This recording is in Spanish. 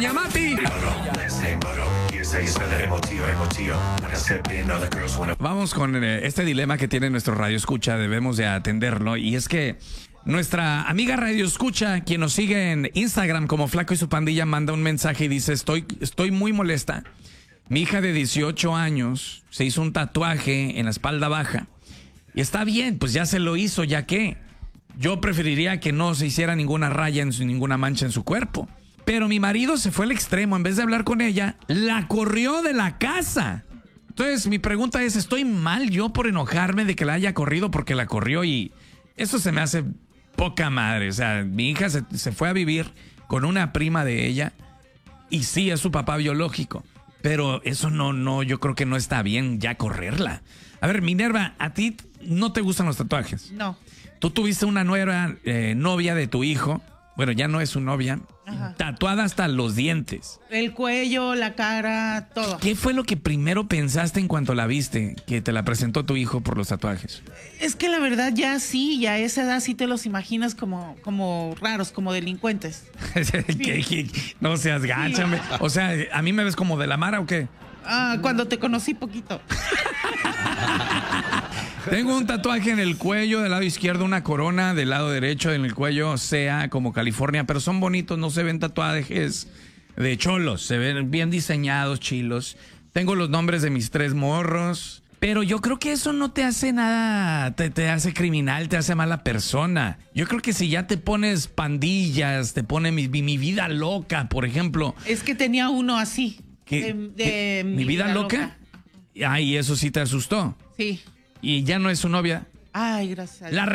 Mati. Vamos con este dilema que tiene nuestro Radio Escucha, debemos de atenderlo, y es que nuestra amiga Radio Escucha, quien nos sigue en Instagram como Flaco y su Pandilla, manda un mensaje y dice: estoy muy molesta. Mi hija de 18 años se hizo un tatuaje en la espalda baja. Y está bien, pues ya se lo hizo, ya que yo preferiría que no se hiciera ninguna raya, ninguna mancha en su cuerpo. Pero mi marido se fue al extremo, en vez de hablar con ella, la corrió de la casa. Entonces mi pregunta es, ¿estoy mal yo por enojarme de que la haya corrido porque la corrió? Y eso se me hace poca madre. O sea, mi hija se fue a vivir con una prima de ella y sí es su papá biológico. Pero eso no, yo creo que no está bien ya correrla. A ver, Minerva, ¿a ti no te gustan los tatuajes? No. Tú tuviste una nueva novia de tu hijo. Bueno, ya no es su novia. Ajá. Tatuada hasta los dientes. El cuello, la cara, todo. ¿Qué fue lo que primero pensaste en cuanto la viste, que te la presentó tu hijo por los tatuajes? Es que la verdad ya a esa edad sí te los imaginas como raros, como delincuentes. Sí. No seas gáchame. Sí. O sea, ¿a mí me ves como de la Mara o qué? Cuando te conocí poquito. Tengo un tatuaje en el cuello, del lado izquierdo una corona, del lado derecho en el cuello SEA como California, pero son bonitos, no se ven tatuajes de cholos, se ven bien diseñados, chilos. Tengo los nombres de mis 3 morros, pero yo creo que eso no te hace nada, te hace criminal, te hace mala persona. Yo creo que si ya te pones pandillas, te pone mi vida loca, por ejemplo. Es que tenía uno así. ¿Mi vida loca? Ay, eso sí te asustó. Sí. Y ya no es su novia. Ay, gracias a Dios.